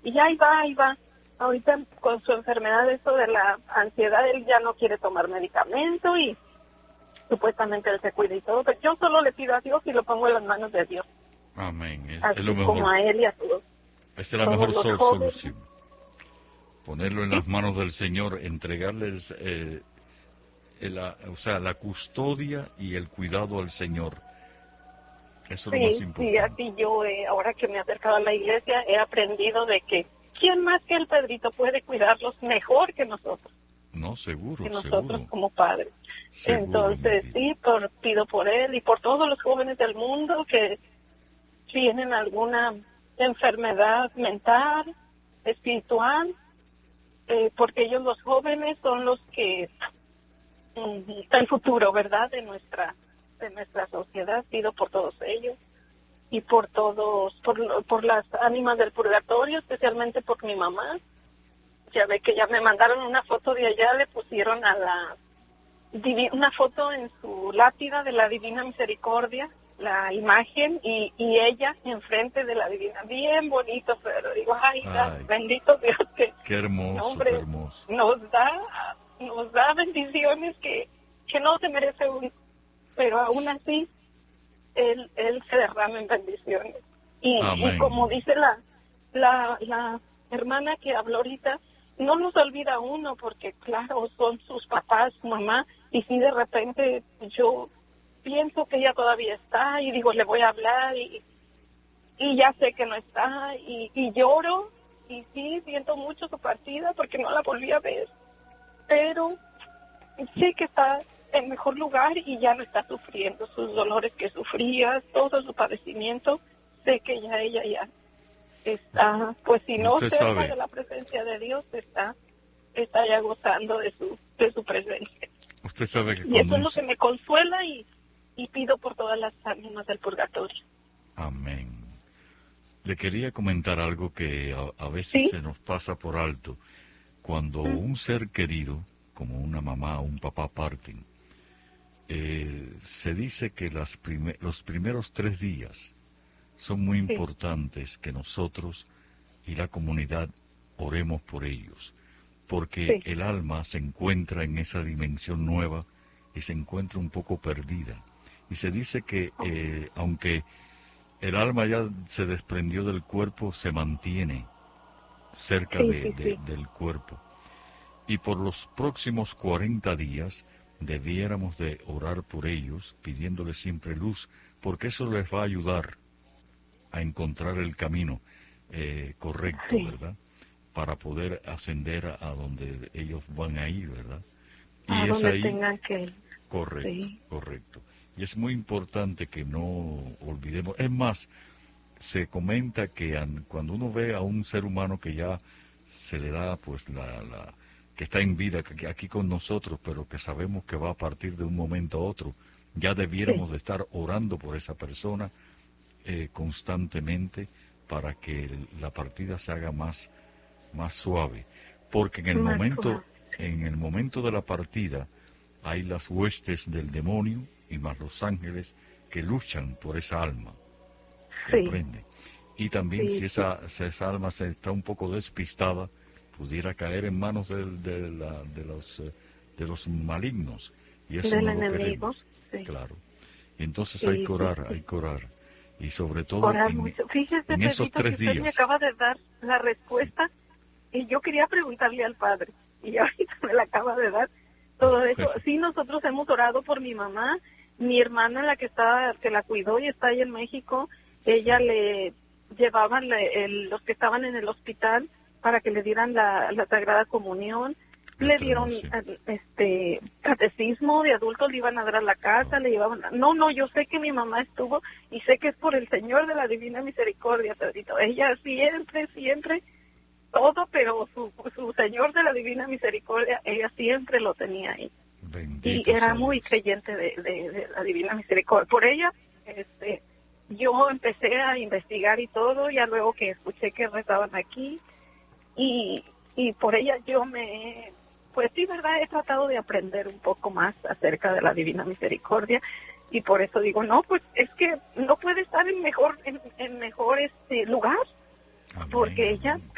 Y ahí va, ahí va. Ahorita con su enfermedad, eso de la ansiedad, él ya no quiere tomar medicamento y supuestamente él se cuida y todo, pero yo solo le pido a Dios y lo pongo en las manos de Dios. Amén. Es Así lo como mejor. a él y a todos. Esa es la Todos mejor los jóvenes. solución. Ponerlo en las manos del Señor, entregarles la custodia y el cuidado al Señor. Eso es lo más Sí, importante. así yo, ahora que me he acercado a la iglesia, he aprendido de que ¿quién más que el Pedrito puede cuidarlos mejor que nosotros? No, seguro, Que nosotros seguro. como padres. Seguro, Entonces, mi vida. sí, pido por él y por todos los jóvenes del mundo que tienen alguna enfermedad mental, espiritual, porque ellos los jóvenes son los que el futuro, ¿verdad?, de nuestra sociedad. Pido por todos ellos y por todos, por las ánimas del purgatorio, especialmente por mi mamá. Ya ve que ya me mandaron una foto de allá, le pusieron una foto en su lápida de la Divina Misericordia, la imagen, y ella enfrente de la Divina, bien bonito, pero digo, ay. Bendito Dios que Qué hermoso, hombre, qué hermoso. nos da bendiciones que no se merece uno, pero aún así él se derrama en bendiciones. Y como dice la hermana que habló ahorita, no nos olvida uno, porque claro, son sus papás, su mamá, y si de repente yo pienso que ella todavía está, y digo, le voy a hablar, y ya sé que no está, y lloro, y sí, siento mucho su partida, porque no la volví a ver, pero sé que está en mejor lugar, y ya no está sufriendo sus dolores que sufría, todo su padecimiento. Sé que ya ella ya está, pues si no cerca de la presencia de Dios, está ya gozando de su presencia. Usted sabe que y eso es lo que me consuela, y pido por todas las ánimas del purgatorio. Amén. Le quería comentar algo que a veces ¿Sí? se nos pasa por alto. Cuando un ser querido, como una mamá o un papá, parten, se dice que los primeros 3 días son muy importantes que nosotros y la comunidad oremos por ellos, porque el alma se encuentra en esa dimensión nueva y se encuentra un poco perdida. Y se dice que aunque el alma ya se desprendió del cuerpo, se mantiene cerca del cuerpo. Y por los próximos 40 días debiéramos de orar por ellos, pidiéndoles siempre luz, porque eso les va a ayudar a encontrar el camino correcto, ¿verdad? Para poder ascender a donde ellos van a ir, ¿verdad? Y a es donde ahí, tengan que ir. Correcto, correcto. Y es muy importante que no olvidemos. Es más, se comenta que cuando uno ve a un ser humano que ya se le da, pues, que está en vida, que aquí con nosotros, pero que sabemos que va a partir de un momento a otro, ya debiéramos de estar orando por esa persona constantemente para que la partida se haga más suave. Porque en el momento de la partida hay las huestes del demonio y más los ángeles que luchan por esa alma. ¿Comprende? Y también si esa alma se está un poco despistada, pudiera caer en manos de los malignos. Y eso no lo queremos. Claro. Y entonces hay que orar. Y sobre todo Fíjese, en esos 3 días. Usted me acaba de dar la respuesta y yo quería preguntarle al Padre. Y ahorita me la acaba de dar todo eso. Sí, nosotros hemos orado por mi mamá. Mi hermana, que la cuidó y está ahí en México, ella le llevaban los que estaban en el hospital para que le dieran la Sagrada Comunión. Le dieron catecismo de adultos, le iban a dar a la casa, le llevaban... No, yo sé que mi mamá estuvo y sé que es por el Señor de la Divina Misericordia, Pedrito. Ella siempre, todo, pero su Señor de la Divina Misericordia, ella siempre lo tenía ahí. Bendito y era muy creyente de la Divina Misericordia. Por ella, yo empecé a investigar y todo, ya luego que escuché que rezaban aquí, y por ella pues sí, verdad, he tratado de aprender un poco más acerca de la Divina Misericordia, y por eso digo, no, pues es que no puede estar en mejor lugar, porque ella